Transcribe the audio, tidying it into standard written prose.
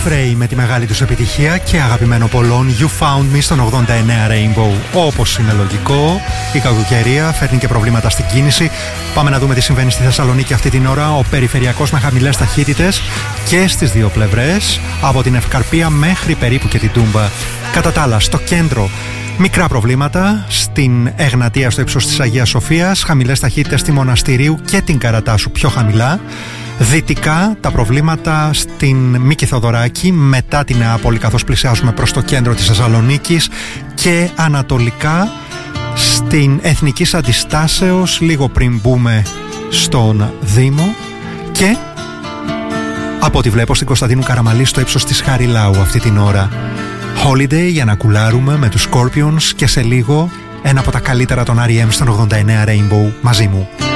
Frey με τη μεγάλη τους επιτυχία και αγαπημένο πολλών You Found Me στον 89 Rainbow. Όπως είναι λογικό, η κακοκαιρία φέρνει και προβλήματα στην κίνηση. Πάμε να δούμε τι συμβαίνει στη Θεσσαλονίκη αυτή την ώρα. Ο περιφερειακός με χαμηλές ταχύτητες και στις δύο πλευρές, από την Ευκαρπία μέχρι περίπου και την Τούμπα. Κατά τα άλλα, στο κέντρο μικρά προβλήματα, στην Εγνατία στο ύψος της Αγίας Σοφίας, χαμηλές ταχύτητες στη Μοναστηρίου και την Καρατάσου πιο χαμηλά. Δυτικά τα προβλήματα στην Μίκη Θοδωράκη μετά την Νεάπολη, καθώς πλησιάζουμε προς το κέντρο της Θεσσαλονίκης, και ανατολικά στην Εθνικής Αντιστάσεως λίγο πριν μπούμε στον Δήμο, και από ό,τι βλέπω στην Κωνσταντίνου Καραμαλή στο ύψος της Χαριλάου αυτή την ώρα. Holiday για να κουλάρουμε με τους Scorpions και σε λίγο ένα από τα καλύτερα των R.E.M. στον 89 Rainbow μαζί μου.